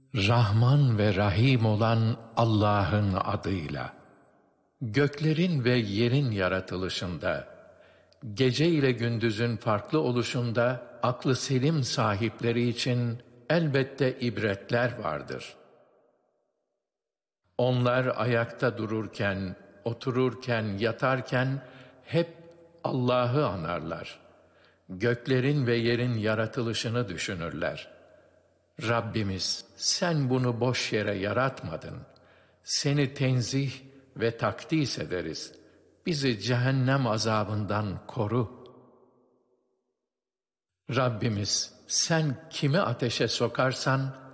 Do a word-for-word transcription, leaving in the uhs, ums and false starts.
Rahman ve Rahim olan Allah'ın adıyla. Göklerin ve yerin yaratılışında, gece ile gündüzün farklı oluşunda aklı selim sahipleri için elbette ibretler vardır. Onlar ayakta dururken, otururken, yatarken hep Allah'ı anarlar. Göklerin ve yerin yaratılışını düşünürler. Rabbimiz, sen bunu boş yere yaratmadın. Seni tenzih ve takdis ederiz. Bizi cehennem azabından koru. Rabbimiz, sen kimi ateşe sokarsan